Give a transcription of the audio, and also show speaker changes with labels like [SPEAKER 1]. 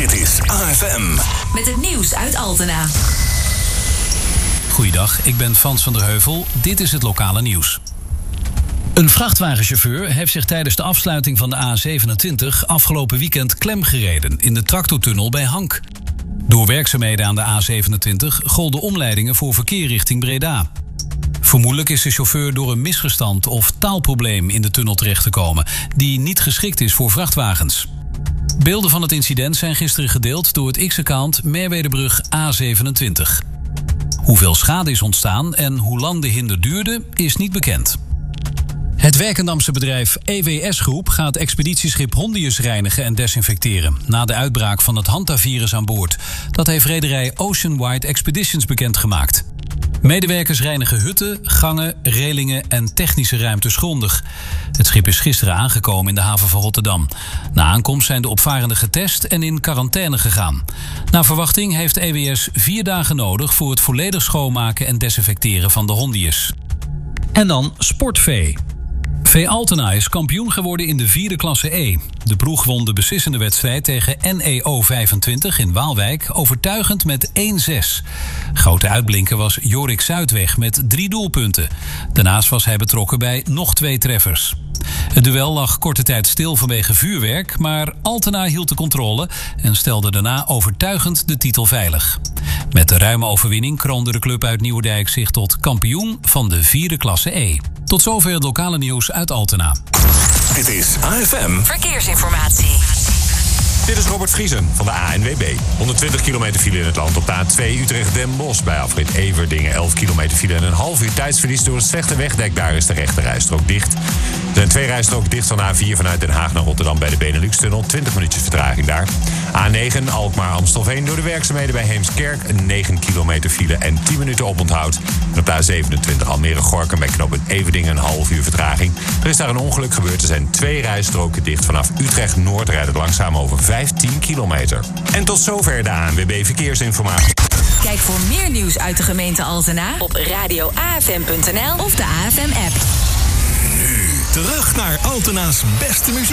[SPEAKER 1] Dit is AFM.
[SPEAKER 2] Met het nieuws uit Altena.
[SPEAKER 3] Goeiedag, ik ben Frans van der Heuvel. Dit is het lokale nieuws. Een vrachtwagenchauffeur heeft zich tijdens de afsluiting van de A27 afgelopen weekend klemgereden in de tractortunnel bij Hank. Door werkzaamheden aan de A27 golden omleidingen voor verkeer richting Breda. Vermoedelijk is de chauffeur door een misverstand of taalprobleem in de tunnel terechtgekomen, die niet geschikt is voor vrachtwagens. Beelden van het incident zijn gisteren gedeeld door het X-account Merwedebrug A27. Hoeveel schade is ontstaan en hoe lang de hinder duurde, is niet bekend. Het Werkendamse bedrijf EWS Groep gaat expeditieschip Hondius reinigen en desinfecteren na de uitbraak van het hantavirus aan boord. Dat heeft rederij Oceanwide Expeditions bekendgemaakt. Medewerkers reinigen hutten, gangen, relingen en technische ruimtes grondig. Het schip is gisteren aangekomen in de haven van Rotterdam. Na aankomst zijn de opvarenden getest en in quarantaine gegaan. Naar verwachting heeft EWS 4 dagen nodig voor het volledig schoonmaken en desinfecteren van de Hondius. En dan Sportvee. V Altena is kampioen geworden in de 4e klasse E. De ploeg won de beslissende wedstrijd tegen NEO 25 in Waalwijk overtuigend met 1-6. Grote uitblinker was Jorik Zuidweg met 3 doelpunten. Daarnaast was hij betrokken bij nog 2 treffers. Het duel lag korte tijd stil vanwege vuurwerk, maar Altena hield de controle en stelde daarna overtuigend de titel veilig. Met de ruime overwinning kroonde de club uit Nieuwedijk zich tot kampioen van de 4e klasse E. Tot zover het lokale nieuws uit Altena.
[SPEAKER 1] Dit is AFM.
[SPEAKER 2] Verkeersinformatie.
[SPEAKER 4] Dit is Robert Vriesen van de ANWB. 120 kilometer file in het land op de A2 Utrecht-Den Bosch. Bij afrit Everdingen 11 kilometer file en een half uur tijdsverlies door een slechte wegdek. Daar is de rechte rijstrook dicht. Er zijn 2 rijstroken dicht van A4 vanuit Den Haag naar Rotterdam bij de Benelux-tunnel. 20 minuutjes vertraging daar. A9 Alkmaar-Amstelveen door de werkzaamheden bij Heemskerk. 9 kilometer file en 10 minuten oponthoud. En op de A27 Almere-Gorkum bij knooppunt Everdingen een half uur vertraging. Er is daar een ongeluk gebeurd. Er zijn 2 rijstroken dicht. Vanaf Utrecht-Noord rijdt het langzaam over 15 kilometer. En tot zover de ANWB Verkeersinformatie.
[SPEAKER 2] Kijk voor meer nieuws uit de gemeente Altena op radioafm.nl of de AFM-app.
[SPEAKER 1] Nu terug naar Altena's beste muziek.